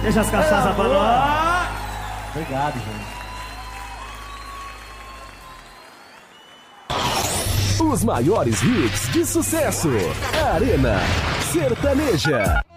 Deixa as cachaças pra nós. Obrigado, gente. Os maiores hits de sucesso. Arena Sertaneja.